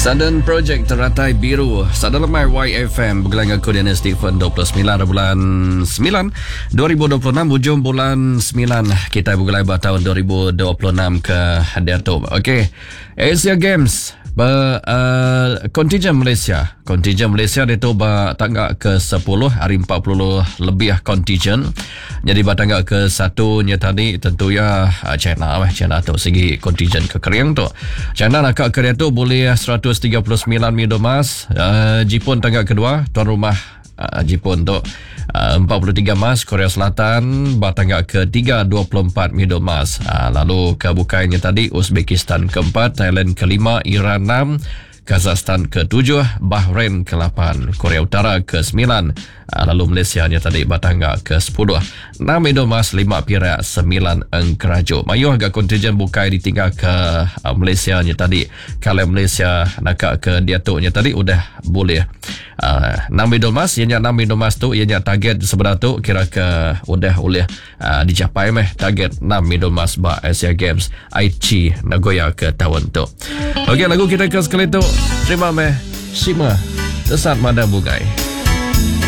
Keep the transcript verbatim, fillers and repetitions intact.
Sudden Project Teratai Biru Sadalamai Y F M bergelang aku Diana Stephen dua puluh sembilan bulan sembilan dua ribu dua puluh enam hujung bulan sembilan kita bergelang tahun dua ribu dua puluh enam ke Datuk. Okey, Asia Games Ba, uh, kontingen Malaysia Kontingen Malaysia dia tu bertangga ke sepuluh hari empat puluh lebih kontingen. Jadi bertangga ke satu nya tadi tentunya uh, China lah. China tu segi kontingen kekeriang tu. China nak ke dia tu boleh seratus tiga puluh sembilan medal emas. uh, Jepun tangga kedua tuan rumah uh, Jepun tu uh, empat puluh tiga emas. Korea Selatan bertangga ke tiga dua puluh empat medal emas. uh, Lalu kebukainya tadi Uzbekistan keempat, Thailand kelima, Iran enam, Kazakhstan ke-tujuh, Bahrain ke-lapan, Korea Utara ke-sembilan, lalu Malaysia nya tadi bertangga ke-sepuluh. enam medal emas, lima perak, sembilan engkerajo. Mayuh agak kontingen bukai ditinggal ke uh, Malaysia nya tadi. Kalau Malaysia nak ke Datuk nya tadi udah boleh. Uh, enam medal emas, ianya enam medal emas tu ianya target sebenarnya tu kira ke udah boleh uh, dicapai meh target enam medal emas ba Asia Games Aichi Nagoya ke tahun tu. Okey, lagu kita ke sekali tu. Terima meh Shima Desat Mada Bugai.